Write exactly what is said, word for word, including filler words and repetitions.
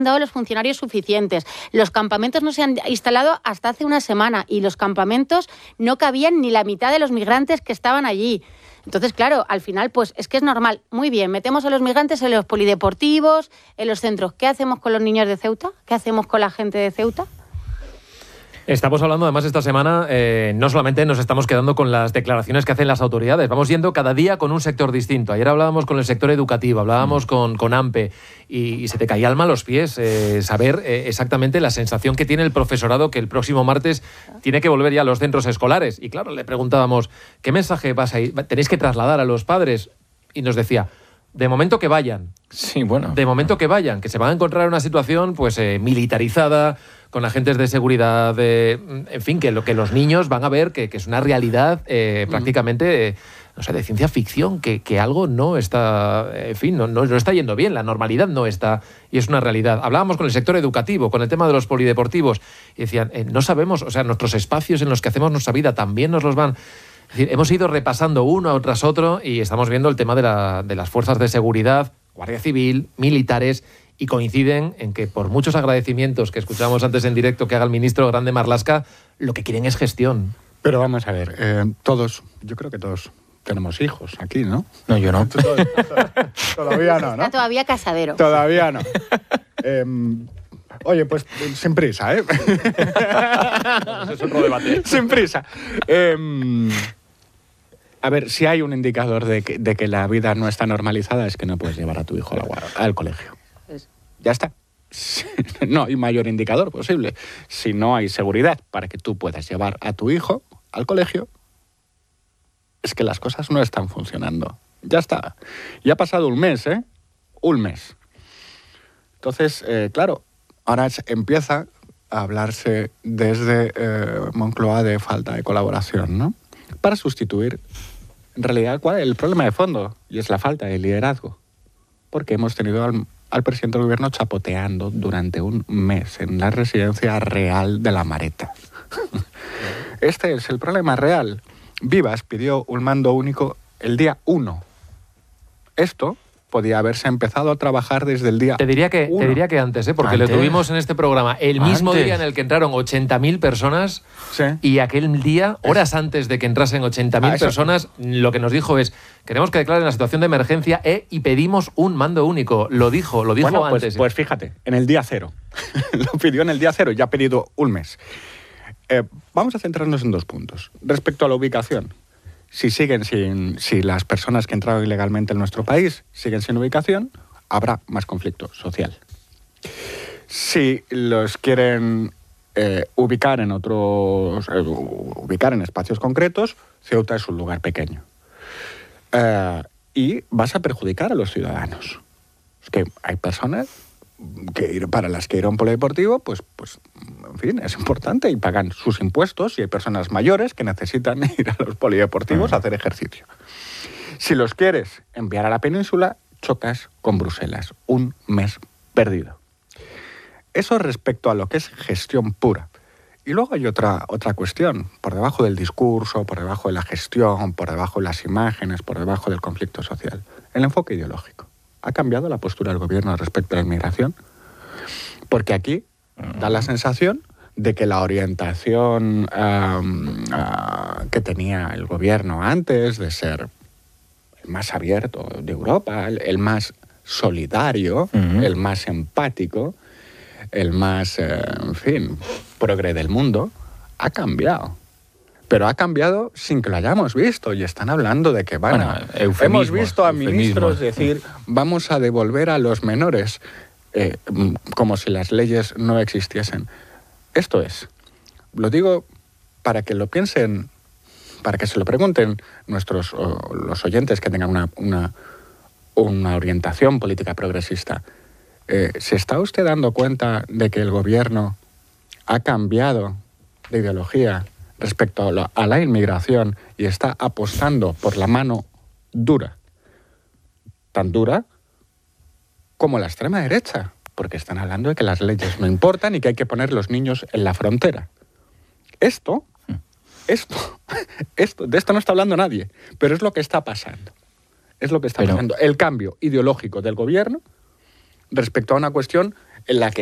dado los funcionarios suficientes. Los campamentos no se han instalado hasta hace una semana y los campamentos no cabían ni la mitad de los migrantes que estaban allí. Entonces, claro, al final, pues es que es normal. Muy bien, metemos a los migrantes en los polideportivos, en los centros. ¿Qué hacemos con los niños de Ceuta? ¿Qué hacemos con la gente de Ceuta? Estamos hablando, además, esta semana, eh, no solamente nos estamos quedando con las declaraciones que hacen las autoridades, vamos yendo cada día con un sector distinto. Ayer hablábamos con el sector educativo, hablábamos mm. con, con AMPE, y, y se te caía alma a los pies eh, saber eh, exactamente la sensación que tiene el profesorado que el próximo martes tiene que volver ya a los centros escolares. Y claro, le preguntábamos, ¿qué mensaje vas a ir? ¿Tenéis que trasladar a los padres? Y nos decía, de momento que vayan. Sí, bueno. De momento que vayan, que se van a encontrar en una situación pues eh, militarizada, con agentes de seguridad, eh, en fin, que lo que los niños van a ver que, que es una realidad eh, prácticamente, eh, no sé, de ciencia ficción, que, que algo no está, en fin, no, no, no está yendo bien, la normalidad no está, y es una realidad. Hablábamos con el sector educativo, con el tema de los polideportivos, y decían, eh, no sabemos, o sea, nuestros espacios en los que hacemos nuestra vida también nos los van... Es decir, hemos ido repasando uno tras otro y estamos viendo el tema de, la, de las fuerzas de seguridad, Guardia Civil, militares, y coinciden en que por muchos agradecimientos que escuchábamos antes en directo que haga el ministro Grande Marlaska, lo que quieren es gestión. Pero vamos a ver, eh, todos, yo creo que todos tenemos hijos aquí, ¿no? No, yo no. Todavía no, ¿no? Está todavía casadero. Todavía no. eh, Oye, pues sin prisa, ¿eh? Eso es otro debate. Sin prisa. Eh, a ver, si hay un indicador de que, de que la vida no está normalizada es que no puedes llevar a tu hijo al, al colegio. Ya está. No hay mayor indicador posible. Si no hay seguridad para que tú puedas llevar a tu hijo al colegio, es que las cosas no están funcionando. Ya está. Ya ha pasado un mes, ¿eh? Un mes. Entonces, eh, claro, ahora empieza a hablarse desde eh, Moncloa de falta de colaboración, ¿no? Para sustituir, en realidad, ¿cuál es el problema de fondo? Y es la falta de liderazgo. Porque hemos tenido al, al presidente del gobierno chapoteando durante un mes en la residencia real de La Mareta. Este es el problema real. Vivas pidió un mando único el día uno. Esto podía haberse empezado a trabajar desde el día Te diría que, uno. te diría que antes, ¿eh? Porque ¿Antes? lo tuvimos en este programa el mismo ¿Antes? día en el que entraron ochenta mil personas, Sí. y aquel día, horas antes de que entrasen ochenta mil Ah, eso. personas, lo que nos dijo es, queremos que declaren la situación de emergencia e, y pedimos un mando único. Lo dijo, lo dijo Bueno, pues, antes. pues fíjate, en el día cero. Lo pidió en el día cero, ya ha pedido un mes. Eh, vamos a centrarnos en dos puntos. Respecto a la ubicación. Si siguen sin, si las personas que entraron ilegalmente en nuestro país siguen sin ubicación, habrá más conflicto social. Si los quieren eh, ubicar en otros, eh, ubicar en espacios concretos, Ceuta es un lugar pequeño. Eh, y vas a perjudicar a los ciudadanos. Es que hay personas que ir, para las que ir a un polideportivo, pues, pues, en fin, es importante y pagan sus impuestos, y hay personas mayores que necesitan ir a los polideportivos uh-huh. a hacer ejercicio. Si los quieres enviar a la península, chocas con Bruselas. Un mes perdido. Eso respecto a lo que es gestión pura. Y luego hay otra, otra cuestión, por debajo del discurso, por debajo de la gestión, por debajo de las imágenes, por debajo del conflicto social. El enfoque ideológico. ¿Ha cambiado la postura del gobierno respecto a la inmigración? Porque aquí da la sensación de que la orientación um, uh, que tenía el gobierno antes de ser el más abierto de Europa, el, el más solidario, uh-huh. el más empático, el más, eh, en fin, progre del mundo, ha cambiado. Pero ha cambiado sin que lo hayamos visto, y están hablando de que van bueno, a... Hemos visto a ministros decir, vamos a devolver a los menores, eh, como si las leyes no existiesen. Esto es, lo digo para que lo piensen, para que se lo pregunten nuestros o, los oyentes que tengan una, una, una orientación política progresista. Eh, ¿Se está usted dando cuenta de que el gobierno ha cambiado de ideología respecto a la, a la inmigración y está apostando por la mano dura, tan dura como la extrema derecha? Porque están hablando de que las leyes no importan y que hay que poner los niños en la frontera. Esto, esto, esto, de esto no está hablando nadie, pero es lo que está pasando. Es lo que está pero... pasando. El cambio ideológico del gobierno respecto a una cuestión en la que